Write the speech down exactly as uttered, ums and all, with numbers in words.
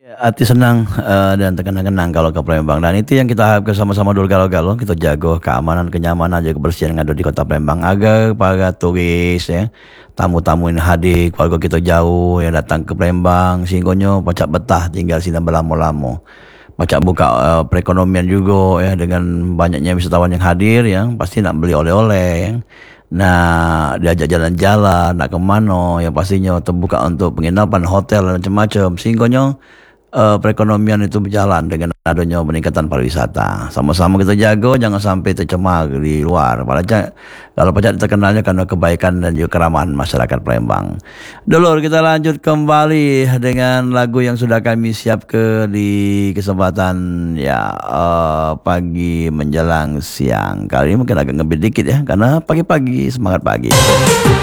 Ya, hati senang, eee, dan terkenang-kenang kalau ke Palembang dan itu yang kita harapkan sama-sama dulu kalau-kalau kita jaga keamanan, kenyamanan, jaga kebersihan yang ada di Kota Palembang agar para turis ya, tamu-tamu yang hadir, keluarga kita jauh yang datang ke Palembang sehingga pacak betah tinggal sini berlama-lama. Pacak buka, eee, perekonomian juga ya dengan banyaknya wisatawan yang hadir yang pasti nak beli oleh-oleh yang, nak diajak jalan-jalan, nak ke mana yang pastinya terbuka untuk penginapan, hotel dan macam-macam sehingga eee, perekonomian itu berjalan dengan adanya peningkatan pariwisata. Sama-sama kita jaga jangan sampai tercemar di luar. Apalagi kalau pajak terkenalnya karena kebaikan dan juga keramahan masyarakat Palembang. Dulur kita lanjut kembali dengan lagu yang sudah kami siapkan di kesempatan ya eee, pagi menjelang siang. Kali ini mungkin agak ngebit dikit ya karena pagi-pagi semangat pagi.